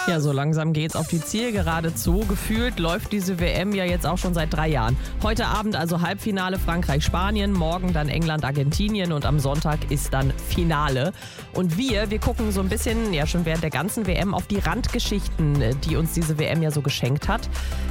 Ja, so langsam geht's auf die Zielgerade zu. Gefühlt läuft diese WM ja jetzt auch schon seit 3 Jahren. Heute Abend also Halbfinale Frankreich-Spanien, morgen dann England-Argentinien und am Sonntag ist dann Finale. Und wir gucken so ein bisschen, ja schon während der ganzen WM, auf die Randgeschichten, die uns diese WM ja so geschenkt hat.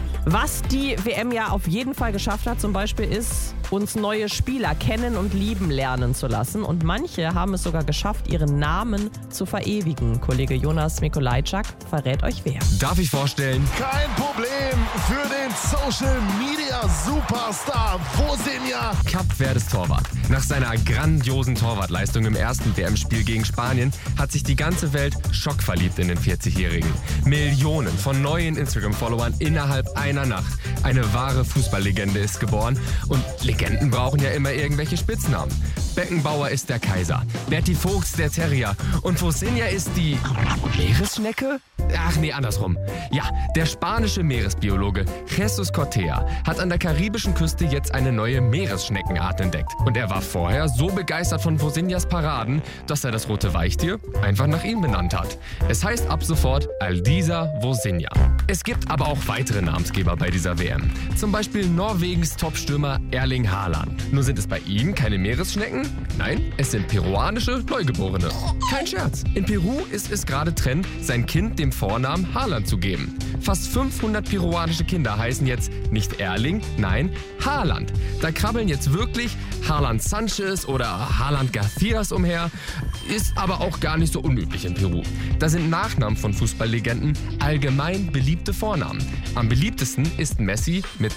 Was die WM ja auf jeden Fall geschafft hat, zum Beispiel ist, uns neue Spieler kennen und lieben lernen zu lassen. Und manche haben es sogar geschafft, ihren Namen zu verewigen. Kollege Jonas Mikolajczak verrät euch wer. Darf ich vorstellen? Kein Problem für den Social Media Superstar Vozinha. Kap Verdes Torwart. Nach seiner grandiosen Torwartleistung im ersten WM-Spiel gegen Spanien hat sich die ganze Welt schockverliebt in den 40-Jährigen. Millionen von neuen Instagram-Followern innerhalb einer Nacht. Eine wahre Fußballlegende ist geboren und Legenden brauchen ja immer irgendwelche Spitznamen. Beckenbauer ist der Kaiser, Berti Vogts der Terrier und Vozinha ist die Meeresschnecke? Ach nee, andersrum. Ja, der spanische Meeresbiologe Jesus Cortea hat an der karibischen Küste jetzt eine neue Meeresschneckenart entdeckt. Und er war vorher so begeistert von Vozinhas Paraden, dass er das rote Weichtier einfach nach ihm benannt hat. Es heißt ab sofort Aldisa Vozinha. Es gibt aber auch weitere Namensgeber bei dieser WM. Zum Beispiel Norwegens Topstürmer Erling Haaland. Nur sind es bei ihm keine Meeresschnecken? Nein, es sind peruanische Neugeborene. Kein Scherz. In Peru ist es gerade Trend, sein Kind dem Vornamen Haaland zu geben. Fast 500 peruanische Kinder heißen jetzt nicht Erling, nein, Haaland. Da krabbeln jetzt wirklich Haaland Sanchez oder Haaland Garcias umher. Ist aber auch gar nicht so unüblich in Peru. Da sind Nachnamen von Fußballlegenden allgemein beliebte Vornamen. Am beliebtesten ist Messi mit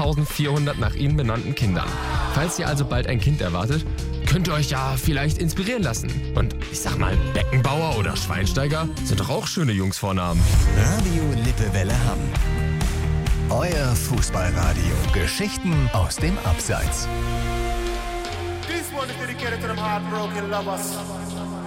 3400 nach ihm benannten Kindern. Falls ihr also bald ein Kind erwartet, könnt ihr euch ja vielleicht inspirieren lassen. Und ich sag mal, Beckenbauer oder Schweinsteiger sind doch auch schöne Jungsvornamen. Radio Lippewelle Hamm. Euer Fußballradio. Geschichten aus dem Abseits. This one is dedicated to them heartbroken lovers.